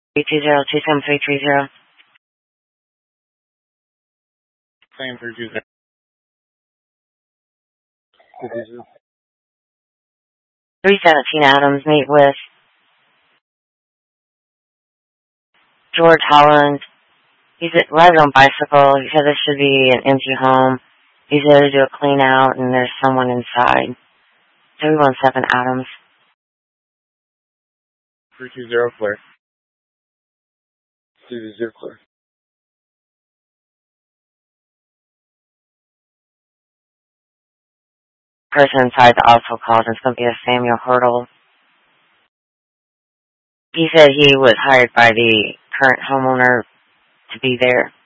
320-27330. Claim 320. 317 Adams, meet with George Holland. He's riding on a bicycle. He said this should be an empty home. He's there to do a clean out, and there's someone inside. 317 Adams. 320 clear. 320 clear. Person inside the also calls, and it's going to be a Samuel Hurdle. He said he was hired by the current homeowner to be there.